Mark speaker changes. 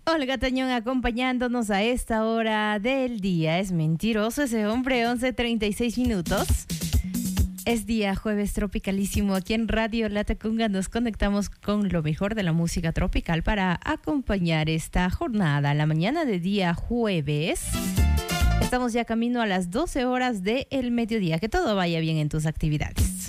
Speaker 1: Olga Tañón acompañándonos a esta hora del día. Es mentiroso ese hombre, 11:36. Es día jueves tropicalísimo. Aquí en Radio Latacunga nos conectamos con lo mejor de la música tropical para acompañar esta jornada. La mañana de día jueves. Estamos ya camino a las 12 horas del mediodía. Que todo vaya bien en tus actividades.